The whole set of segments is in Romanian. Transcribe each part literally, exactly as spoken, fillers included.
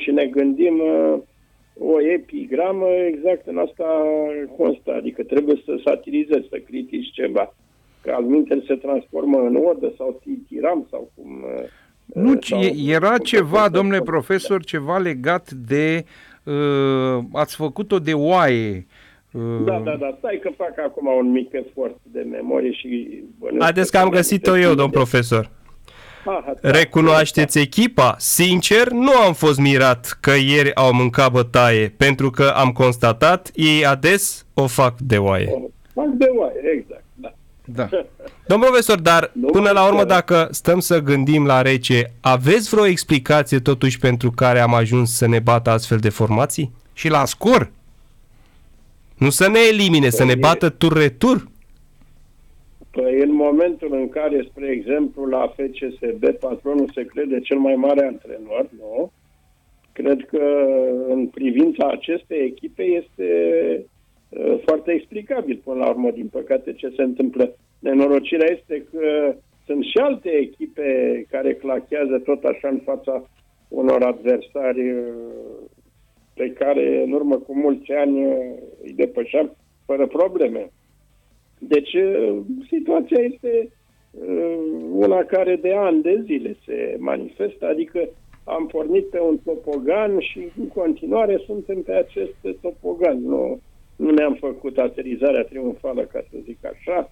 și ne gândim o epigramă, exact în asta constă, adică trebuie să satirizezi, să critici ceva. Că altminteri se transformă în odă sau tiram sau cum... Nu, sau, era cum ceva, domnule profesor, ceva legat de... Uh, ați făcut-o de oaie. Uh... Da, da, da, stai că fac acum un mic efort de memorie și... Haideți că am găsit-o eu, domn profesor. Aha, recunoașteți echipa? Sincer, nu am fost mirat că ieri au mâncat bătaie, pentru că am constatat, ei ades o fac de oaie. O fac de oaie, exact, da. Da. Domn profesor, dar nu până la urmă, dacă stăm să gândim la rece, aveți vreo explicație totuși pentru care am ajuns să ne bată astfel de formații? Și la scor? Nu să ne elimine, să ne bată tur-retur? Păi în momentul în care, spre exemplu, la F C S B patronul se crede cel mai mare antrenor, nu? Cred că în privința acestei echipe este uh, foarte explicabil până la urmă, din păcate, ce se întâmplă. Nenorocirea este că sunt și alte echipe care clachează tot așa în fața unor adversari uh, pe care în urmă cu mulți ani uh, îi depășeam fără probleme. Deci, situația este una care de ani de zile se manifestă, adică am pornit pe un topogan și în continuare suntem pe acest topogan. Nu, nu ne-am făcut aterizarea triumfală, ca să zic așa,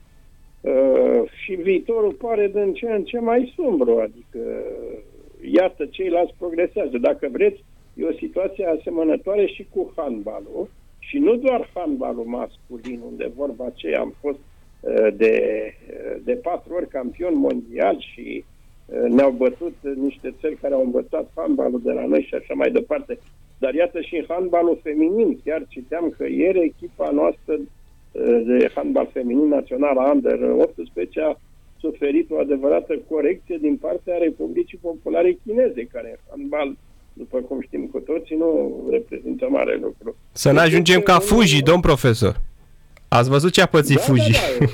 și viitorul pare din ce în ce mai sumbru, adică iată, ceilalți progresează. Dacă vreți, e o situație asemănătoare și cu handbalul. Și nu doar handbalul masculin, unde vorba aceea am fost de, de patru ori campion mondial și ne-au bătut niște țări care au învățat handbalul de la noi și așa mai departe. Dar iată și în handbalul feminin, chiar citeam că ieri echipa noastră de handbal feminin național Under optsprezece a suferit o adevărată corecție din partea Republicii Populare Chineze, care în handbal, după cum știm cu toții, nu reprezintă mare lucru. Să ne ajungem ca Fuji, domn profesor. Ați văzut ce a pățit da, Fuji? Da,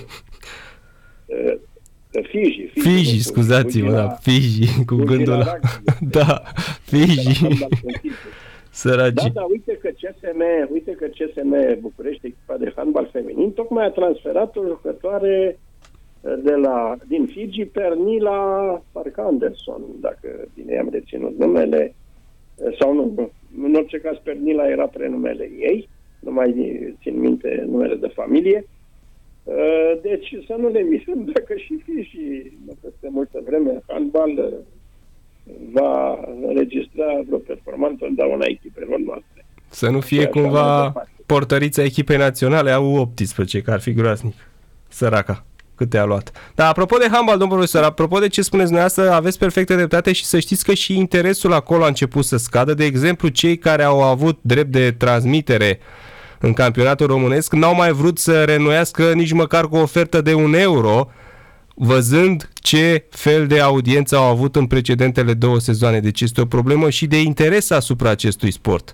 da. Fiji. Fiji, Fiji scuzați-mă, da, Fiji, cu gândul ăla. Da, Fiji. Săraci. Da, da, uite că C S M, uite că C S M București, echipa de handbal feminin, tocmai a transferat o jucătoare de la, din Fiji, Pernila parcă Anderson, dacă bine am reținut numele, sau nu, în orice caz Pernila era prenumele ei, nu mai țin minte numele de familie. Deci să nu ne mirăm dacă și Fiji, peste multă vreme, handbal va înregistra vreo performanță în dauna echipelor noastre. Să nu fie cumva portărița echipei naționale a U optsprezece, că ar fi groaznic. Săraca, câte a luat. Dar apropo de handbal, domnul profesor, apropo de ce spuneți dumneavoastră, aveți perfectă dreptate și să știți că și interesul acolo a început să scadă. De exemplu, cei care au avut drept de transmitere în campionatul românesc n-au mai vrut să reînnoiască nici măcar cu o ofertă de un euro, văzând ce fel de audiență au avut în precedentele două sezoane. Deci este o problemă și de interes asupra acestui sport.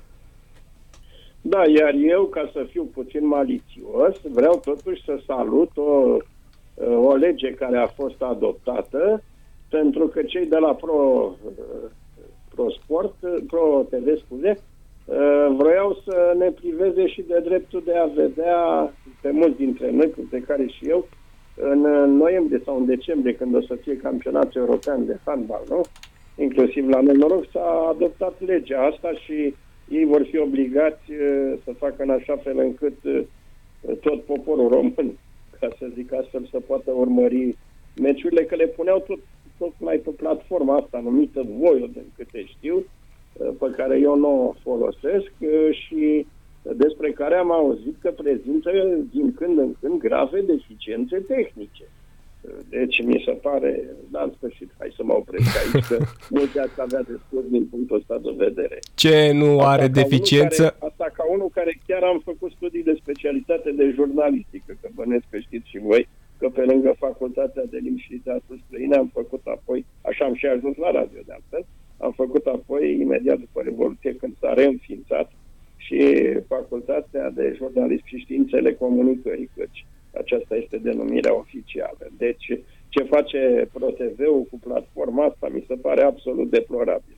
Da, iar eu, ca să fiu puțin malițios, vreau totuși să salut o, o lege care a fost adoptată, pentru că cei de la Pro, Pro Sport, Pro T V, scuze, vreau să ne priveze și de dreptul de a vedea pe mulți dintre noi, pe care și eu, în noiembrie sau în decembrie, când o să fie campionatul european de handbal, nu? Inclusiv la noi, noroc, s-a adoptat legea asta și ei vor fi obligați să facă în așa fel încât tot poporul român, ca să zic astfel, să poată urmări meciurile, că le puneau tot, tot mai pe platforma asta numită Voio, din câte știu, pe care eu nu o folosesc și despre care am auzit că prezintă din când în când grave deficiențe tehnice. Deci mi se pare, da, în sfârșit, hai să mă opresc aici, că multe ați avea de spus din punctul ăsta de vedere. Ce nu asta are deficiență? Care, asta ca unul care chiar am făcut studii de specialitate de jurnalistică, că bănesc că știți și voi, că pe lângă facultatea de limbi și literatură străine am făcut apoi, așa am și ajuns la radio de altfel, am făcut apoi, imediat după Revoluție, când s-a reînființat, și facultatea de jurnalism și științele comunicării, căci aceasta este denumirea oficială. Deci, ce face ProTV-ul cu platforma asta mi se pare absolut deplorabil.